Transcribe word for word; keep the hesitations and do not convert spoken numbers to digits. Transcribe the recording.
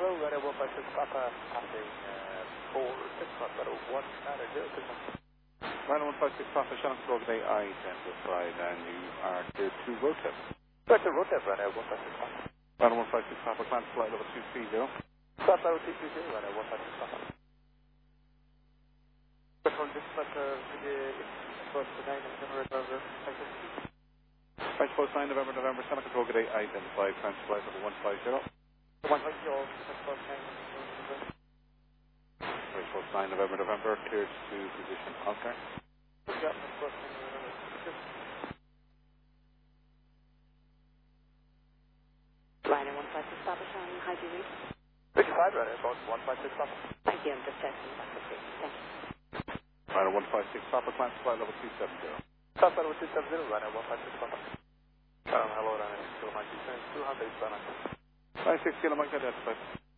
Row, runway one five six Papa, passing uh, four six one, level one nine zero six one. Runway one five six Papa, Shannon Control, good day, I ten to five, and you are clear to road test. Clear to road test, runway one five six Papa. Runway one five six Papa, climb to flight level two three zero. Start level two three zero, runway one five six Papa. Control dispatch, uh, the first nine of November, November, French Post nine November, November, Shannon Control, good day, I ten to five, climb to flight level one five zero. one five zero, first nine of November. French Post nine November, November, cleared to position Oscar. Yeah, first nine of November. Liner one five six Papa, Shannon, how do you read? fifty-five, runway about one five six Papa. Thank you, I'm just testing that for free. Thank you. Runway one five six Papa, climb to flight level two seven zero. Start level two seven zero, runway one five six Papa. Um, hello, runway two hundred, two hundred, nine six Kilo Mike identified.